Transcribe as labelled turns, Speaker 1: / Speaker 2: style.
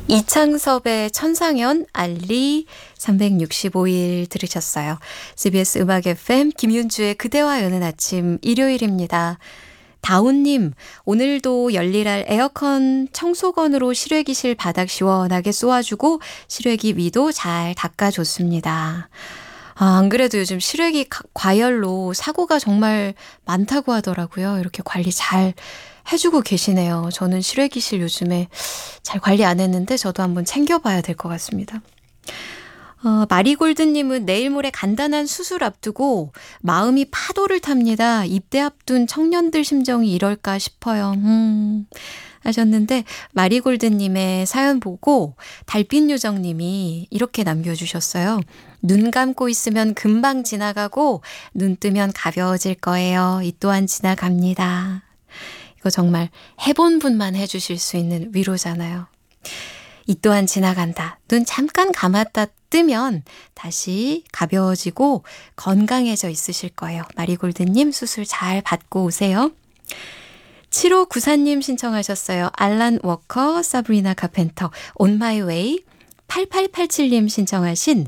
Speaker 1: 이창섭의 천상연, 알리 365일 들으셨어요. CBS 음악 FM 김윤주의 그대와 여는 아침 일요일입니다. 다운님, 오늘도 열일할 에어컨 청소건으로 실외기실 바닥 시원하게 쏘아주고 실외기 위도 잘 닦아줬습니다. 안 그래도 요즘 실외기 과열로 사고가 정말 많다고 하더라고요. 이렇게 관리 잘 해주고 계시네요. 저는 실외기실 요즘에 잘 관리 안 했는데 저도 한번 챙겨봐야 될 것 같습니다. 마리골드님은 내일 모레 간단한 수술 앞두고 마음이 파도를 탑니다. 입대 앞둔 청년들 심정이 이럴까 싶어요. 하셨는데 마리골드님의 사연 보고 달빛요정님이 이렇게 남겨주셨어요. 눈 감고 있으면 금방 지나가고 눈 뜨면 가벼워질 거예요. 이 또한 지나갑니다. 이거 정말 해본 분만 해주실 수 있는 위로잖아요. 이 또한 지나간다. 눈 잠깐 감았다 뜨면 다시 가벼워지고 건강해져 있으실 거예요. 마리골드님 수술 잘 받고 오세요. 7594님 신청하셨어요. 알란 워커, 사브리나 카펜터, On My Way. 8887님 신청하신